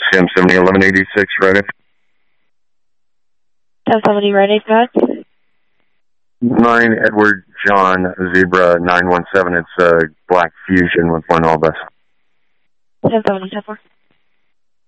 Sam 70 1186, ready. 1070, ready, go ahead. 9 Edward John Zebra 917. It's a Black Fusion with one Albus. 1070, 10-4.